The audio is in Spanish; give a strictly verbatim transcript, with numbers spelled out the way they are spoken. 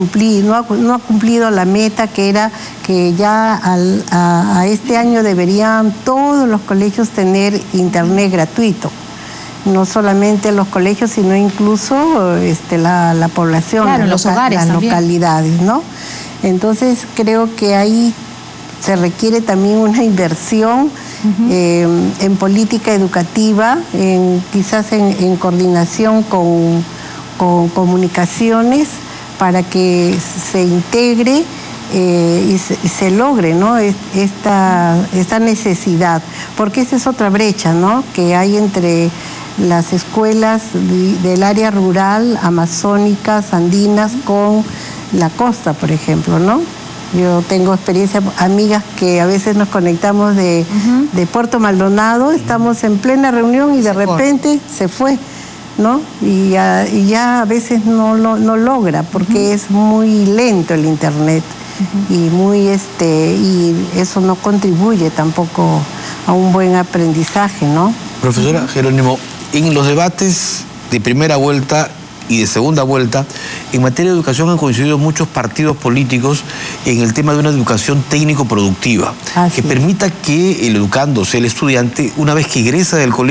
No ha, no ha cumplido la meta que era que ya al, a, a este año deberían todos los colegios tener internet gratuito. No solamente los colegios, sino incluso este, la, la población, claro, las, los loca hogares las también. localidades, ¿no? Entonces creo que ahí se requiere también una inversión uh-huh. eh, en política educativa, en, quizás en, en coordinación con, con comunicaciones, para que se integre eh, y, se, y se logre, ¿no? esta, esta necesidad, porque esa es otra brecha, ¿no? que hay entre las escuelas de, del área rural, amazónicas, andinas, con la costa, por ejemplo, ¿no? Yo tengo experiencia, amigas que a veces nos conectamos de, uh-huh. de Puerto Maldonado, estamos en plena reunión y de repente se fue, ¿no? Y ya, y ya a veces no lo no logra porque uh-huh. es muy lento el internet uh-huh. y muy este y eso no contribuye tampoco a un buen aprendizaje, ¿no? Profesora uh-huh. Jerónimo, en los debates de primera vuelta y de segunda vuelta, en materia de educación han coincidido muchos partidos políticos en el tema de una educación técnico-productiva, que permita que el educando, sea el estudiante, una vez que egresa del colegio,